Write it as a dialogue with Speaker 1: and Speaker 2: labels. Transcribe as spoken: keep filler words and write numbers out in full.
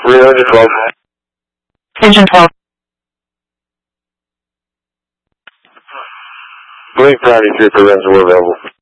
Speaker 1: Rear twelve.
Speaker 2: Engine twelve.
Speaker 1: Blink ninety-three for reservoir available.